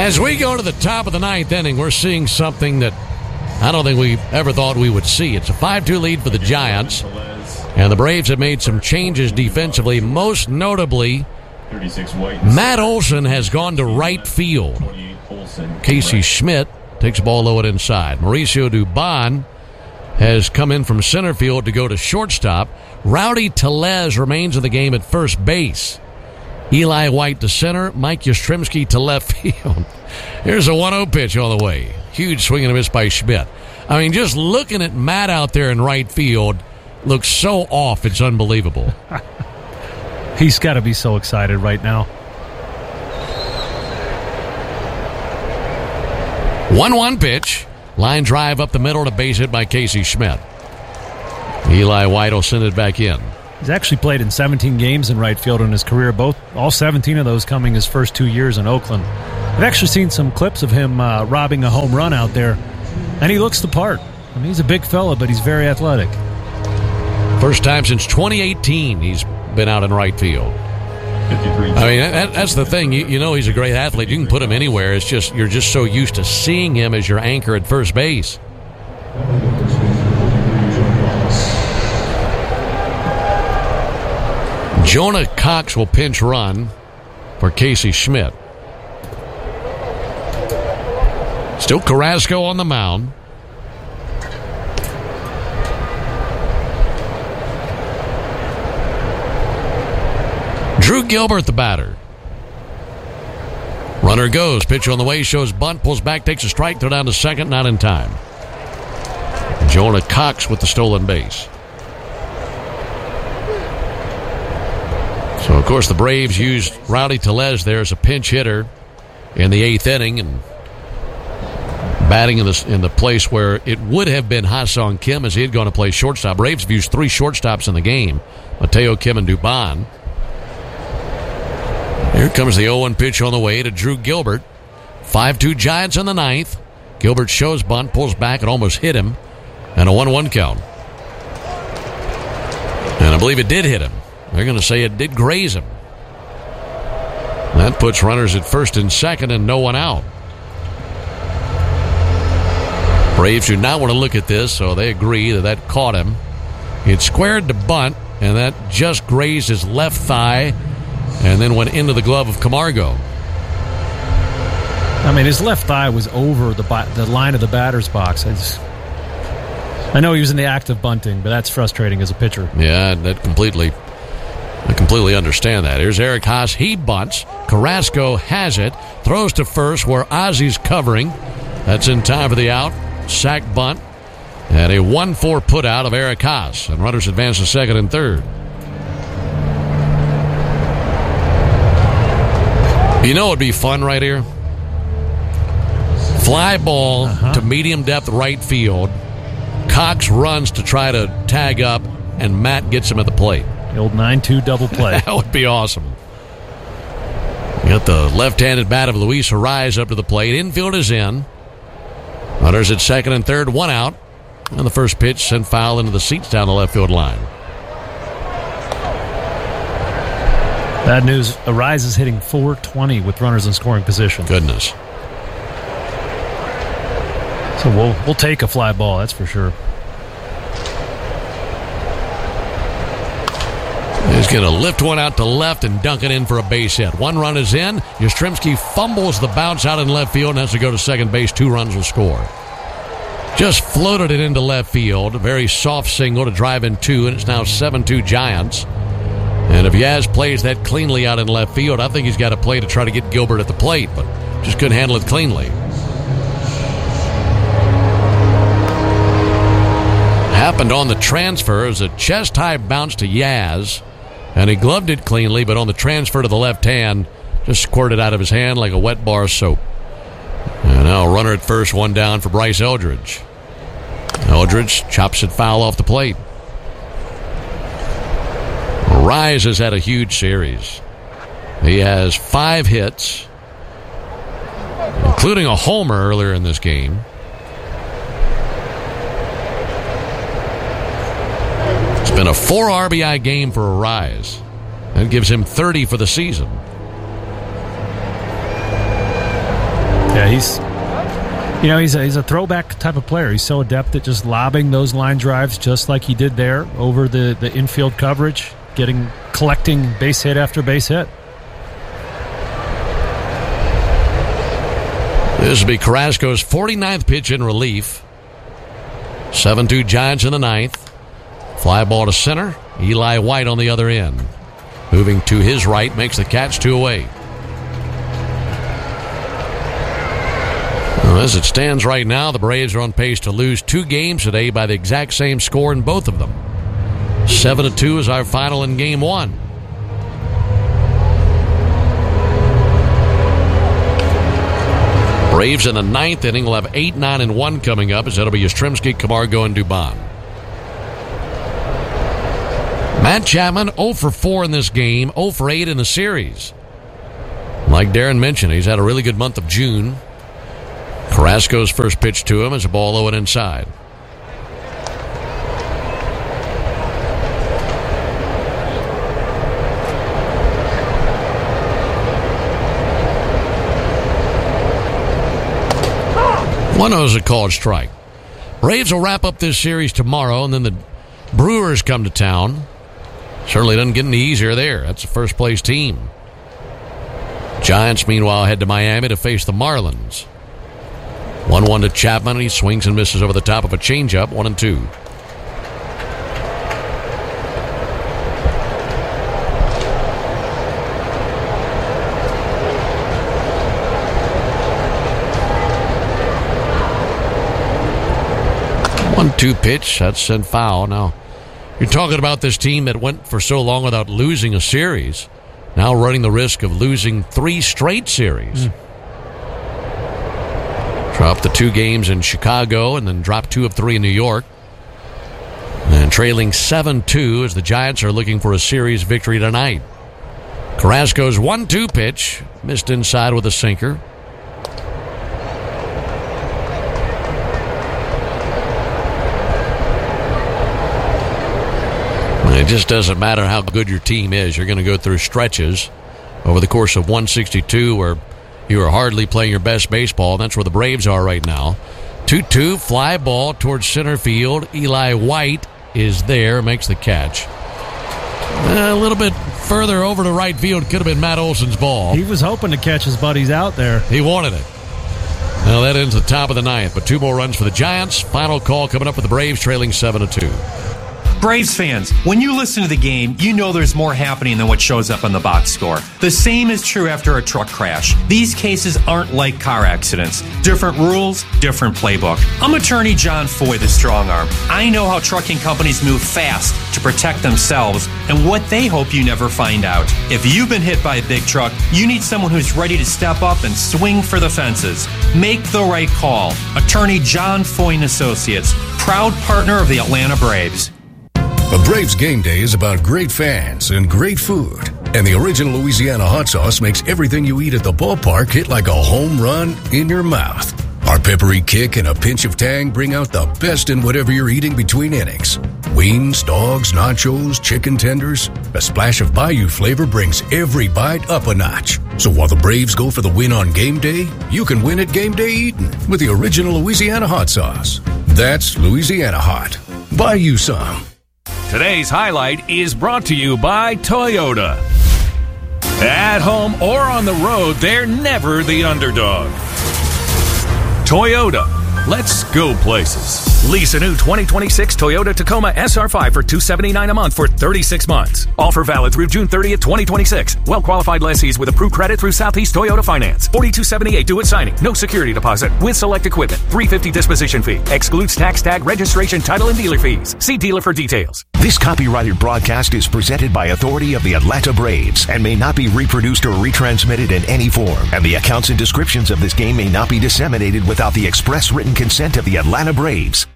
As we go to the top of the ninth inning, we're seeing something that I don't think we ever thought we would see. It's a 5-2 lead for the Giants, and the Braves have made some changes defensively. Most notably, Matt Olson has gone to right field. Casey Schmidt takes the ball low and inside. Mauricio Dubon has come in from center field to go to shortstop. Rowdy Tellez remains in the game at first base. Eli White to center. Mike Yastrzemski to left field. Here's a 1-0 pitch on the way. Huge swing and a miss by Schmidt. I mean, just looking at Matt out there in right field looks so off, it's unbelievable. He's got to be so excited right now. 1-1 pitch. Line drive up the middle to base hit by Casey Schmidt. Eli White will send it back in. He's actually played in 17 games in right field in his career, all 17 of those coming his first 2 years in Oakland. I've actually seen some clips of him robbing a home run out there, and he looks the part. I mean, he's a big fella, but he's very athletic. First time since 2018 he's been out in right field. I mean, that's the thing. You know he's a great athlete. You can put him anywhere. It's just you're just so used to seeing him as your anchor at first base. Jonah Cox will pinch run for Casey Schmidt. Still Carrasco on the mound. Drew Gilbert, the batter. Runner goes. Pitch on the way. Shows bunt. Pulls back. Takes a strike. Throw down to second. Not in time. Jonah Cox with the stolen base. So, of course, the Braves used Rowdy Tellez there as a pinch hitter in the eighth inning and batting in the place where it would have been Ha-Sung Kim as he had gone to play shortstop. Braves have used 3 shortstops in the game, Mateo, Kim, and Dubon. Here comes the 0-1 pitch on the way to Drew Gilbert. 5-2 Giants in the ninth. Gilbert shows bunt, pulls back, and almost hit him, and a 1-1 count. And I believe it did hit him. They're going to say it did graze him. That puts runners at first and second and no one out. Braves do not want to look at this, so they agree that caught him. It squared to bunt, and that just grazed his left thigh and then went into the glove of Camargo. I mean, his left thigh was over the line of the batter's box. I know he was in the act of bunting, but that's frustrating as a pitcher. Yeah, I completely understand that. Here's Eric Haas. He bunts. Carrasco has it. Throws to first where Ozzy's covering. That's in time for the out. Sack bunt. And a 1-4 put out of Eric Haas. And runners advance to second and third. You know what would be fun right here? Fly ball to medium depth right field. Cox runs to try to tag up, and Matt gets him at the plate. The old 9-2 double play. That would be awesome. You got the left-handed bat of Luis Arraez up to the plate. Infield is in. Runners at second and third, 1 out. And the first pitch sent foul into the seats down the left field line. Bad news. Arraez is hitting .420 with runners in scoring position. Goodness. So we'll take a fly ball, that's for sure. He's going to lift one out to left and dunk it in for a base hit. 1 run is in. Yastrzemski fumbles the bounce out in left field and has to go to second base. 2 runs will score. Just floated it into left field. A very soft single to drive in 2, and it's now 7-2 Giants. And if Yaz plays that cleanly out in left field, I think he's got to play to try to get Gilbert at the plate, but just couldn't handle it cleanly. Happened on the transfer as a chest-high bounce to Yaz, and he gloved it cleanly, but on the transfer to the left hand, just squirted out of his hand like a wet bar of soap. And now a runner at first, 1 down for Bryce Eldridge. Eldridge chops it foul off the plate. Arraez has had a huge series. He has 5 hits, including a homer earlier in this game. It's been a 4 RBI game for Arraez. That gives him 30 for the season. Yeah, he's a throwback type of player. He's so adept at just lobbing those line drives just like he did there over the infield coverage, collecting base hit after base hit. This will be Carrasco's 49th pitch in relief. 7-2 Giants in the ninth. Fly ball to center. Eli White on the other end. Moving to his right, makes the catch, 2 away. Well, as it stands right now, the Braves are on pace to lose 2 games today by the exact same score in both of them. 7-2 is our final in Game 1. Braves in the ninth inning will have 8, 9, and 1 coming up, as that'll be Yastrzemski, Camargo, and Dubon. Matt Chapman 0 for 4 in this game, 0 for 8 in the series. Like Darren mentioned, he's had a really good month of June. Carrasco's first pitch to him is a ball low and inside. One is a called strike. Braves will wrap up this series tomorrow, and then the Brewers come to town. Certainly doesn't get any easier there. That's the first place team. Giants, meanwhile, head to Miami to face the Marlins. 1-1 to Chapman, and he swings and misses over the top of a changeup, 1-2. One-two pitch, that's sent foul. Now, you're talking about this team that went for so long without losing a series, now running the risk of losing 3 straight series. Dropped the 2 games in Chicago and then dropped 2 of 3 in New York. And trailing 7-2 as the Giants are looking for a series victory tonight. Carrasco's 1-2 pitch, missed inside with a sinker. It just doesn't matter how good your team is. You're going to go through stretches over the course of 162 where you are hardly playing your best baseball. That's where the Braves are right now. 2-2, fly ball towards center field. Eli White is there, makes the catch. A little bit further over to right field. Could have been Matt Olson's ball. He was hoping to catch his buddies out there. He wanted it. Now that ends the top of the ninth, but 2 more runs for the Giants. Final call coming up with the Braves trailing 7-2. Braves fans, when you listen to the game, you know there's more happening than what shows up on the box score. The same is true after a truck crash. These cases aren't like car accidents. Different rules, different playbook. I'm attorney John Foy, the strong arm. I know how trucking companies move fast to protect themselves and what they hope you never find out. If you've been hit by a big truck, you need someone who's ready to step up and swing for the fences. Make the right call. Attorney John Foy and Associates, proud partner of the Atlanta Braves. A Braves game day is about great fans and great food. And the original Louisiana hot sauce makes everything you eat at the ballpark hit like a home run in your mouth. Our peppery kick and a pinch of tang bring out the best in whatever you're eating between innings. Wings, dogs, nachos, chicken tenders. A splash of Bayou flavor brings every bite up a notch. So while the Braves go for the win on game day, you can win at game day eating with the original Louisiana hot sauce. That's Louisiana hot. Buy you some. Today's highlight is brought to you by Toyota. At home or on the road, they're never the underdog. Toyota. Let's go places. Lease a new 2026 Toyota Tacoma SR5 for $279 a month for 36 months. Offer valid through June 30th, 2026. Well-qualified lessees with approved credit through Southeast Toyota Finance. $42.78 due at signing. No security deposit. With select equipment. $350 disposition fee. Excludes tax tag, registration, title, and dealer fees. See dealer for details. This copyrighted broadcast is presented by authority of the Atlanta Braves and may not be reproduced or retransmitted in any form. And the accounts and descriptions of this game may not be disseminated without the express written consent of the Atlanta Braves.